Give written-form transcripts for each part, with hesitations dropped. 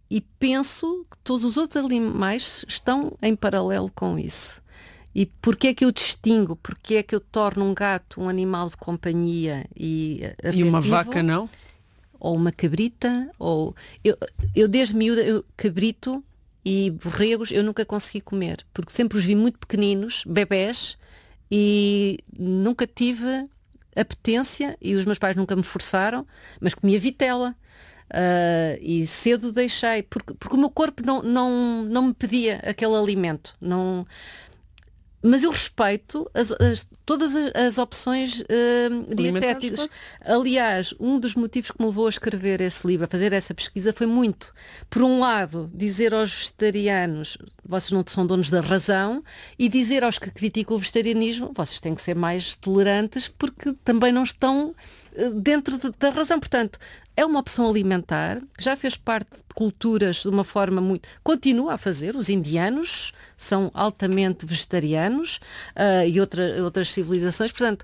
e penso que todos os outros animais estão em paralelo com isso. E porquê é que eu distingo? Porquê é que eu torno um gato um animal de companhia e afetivo? E uma vaca não? Ou uma cabrita? Ou eu desde miúda, cabrito e borregos eu nunca consegui comer, porque sempre os vi muito pequeninos, bebés, e nunca tive apetência, e os meus pais nunca me forçaram, mas comia vitela. E cedo deixei, porque o meu corpo não me pedia aquele alimento. Não... Mas eu respeito todas as opções dietéticas. Aliás, um dos motivos que me levou a escrever esse livro, a fazer essa pesquisa, foi muito, por um lado, dizer aos vegetarianos, vocês não são donos da razão, e dizer aos que criticam o vegetarianismo, vocês têm que ser mais tolerantes, porque também não estão dentro da razão. Portanto, é uma opção alimentar, que já fez parte de culturas de uma forma muito... Continua a fazer, os indianos são altamente vegetarianos e outras civilizações. Portanto,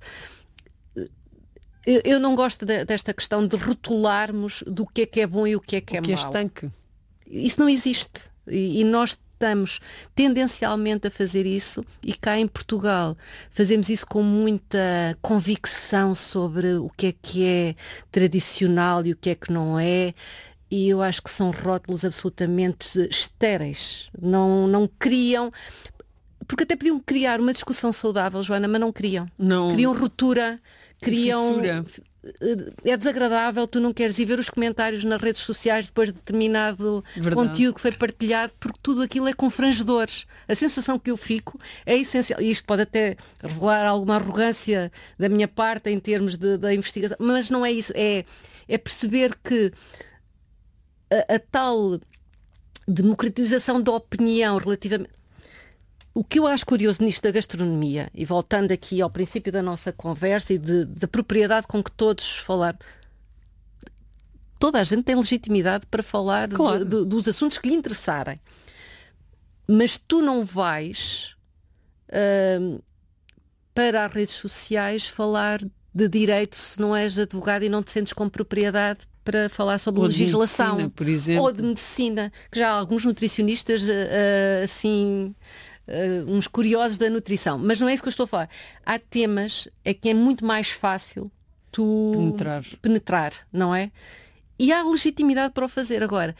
eu não gosto desta questão de rotularmos do que é bom e o que é mau. O que é estanque. Isso não existe. E nós estamos tendencialmente a fazer isso, e cá em Portugal fazemos isso com muita convicção sobre o que é tradicional e o que é que não é, e eu acho que são rótulos absolutamente estéreis. Não criam, porque até podiam criar uma discussão saudável, Joana, mas não criam. Não. Criam ruptura, criam... Fissura. É desagradável, tu não queres ir ver os comentários nas redes sociais depois de determinado conteúdo que foi partilhado, porque tudo aquilo é confrangedor. A sensação que eu fico é essencial, e isto pode até revelar alguma arrogância da minha parte em termos da investigação, mas não é isso, é perceber que a tal democratização da opinião relativamente... O que eu acho curioso nisto da gastronomia, e voltando aqui ao princípio da nossa conversa e da propriedade com que todos falaram, toda a gente tem legitimidade para falar claro. dos assuntos que lhe interessarem. Mas tu não vais para as redes sociais falar de direito se não és advogado e não te sentes com propriedade para falar sobre legislação. Medicina, por exemplo. Ou de medicina, que já há alguns nutricionistas assim... uns curiosos da nutrição, mas não é isso que eu estou a falar. Há temas que é muito mais fácil tu penetrar, não é? E há legitimidade para o fazer. Agora,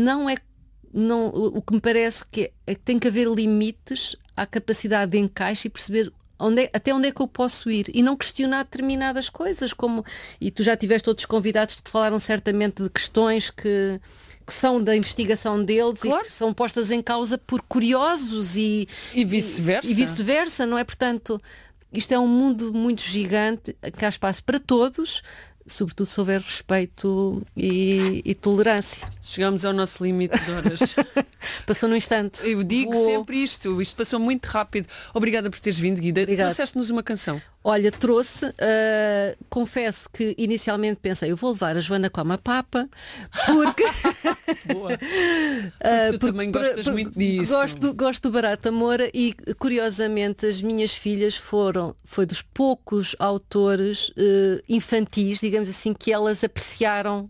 o que me parece que é que tem que haver limites à capacidade de encaixe e perceber até onde é que eu posso ir, e não questionar determinadas coisas, e tu já tiveste outros convidados que te falaram certamente de questões que são da investigação deles, claro, e que são postas em causa por curiosos e vice-versa. E vice-versa, não é? Portanto, isto é um mundo muito gigante, que há espaço para todos, sobretudo se houver respeito e tolerância. Chegamos ao nosso limite de horas. Passou num instante. Eu digo sempre isto passou muito rápido. Obrigada por teres vindo, Guida. Trouxeste-nos uma canção. Olha, trouxe, confesso que inicialmente pensei, eu vou levar a Joana como a Papa, porque... Boa. Tu também gostas muito disso. Gosto do Barata Moura, e curiosamente as minhas filhas foi dos poucos autores infantis, digamos assim, que elas apreciaram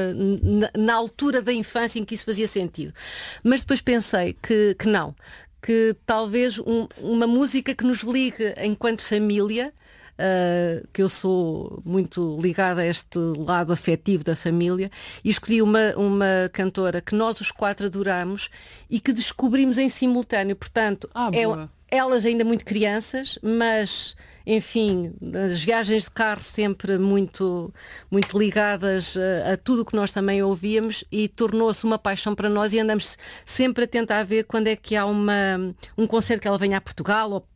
na altura da infância em que isso fazia sentido. Mas depois pensei que não, que talvez uma música que nos ligue enquanto família, que eu sou muito ligada a este lado afetivo da família, e escolhi uma cantora que nós os quatro adoramos e que descobrimos em simultâneo. Portanto, elas ainda muito crianças, mas enfim, as viagens de carro sempre muito, muito ligadas a tudo o que nós também ouvíamos, e tornou-se uma paixão para nós, e andamos sempre a tentar ver quando é que há um concerto que ela venha a Portugal ou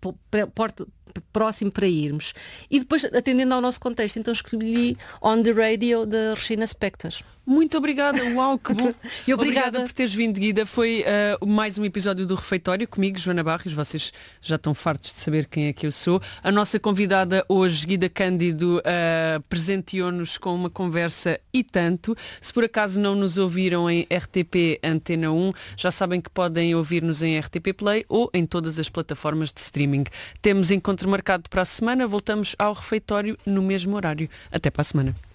próximo para irmos. E depois, atendendo ao nosso contexto, então escolhi On the Radio, de Regina Spektor. Muito obrigada, uau, que bom. E obrigada por teres vindo, Guida. Foi mais um episódio do Refeitório comigo, Joana Barros. Vocês já estão fartos de saber quem é que eu sou. A nossa convidada hoje, Guida Cândido, presenteou-nos com uma conversa e tanto. Se por acaso não nos ouviram em RTP Antena 1, já sabem que podem ouvir-nos em RTP Play ou em todas as plataformas de streaming. Temos encontro marcado para a semana. Voltamos ao Refeitório no mesmo horário. Até para a semana.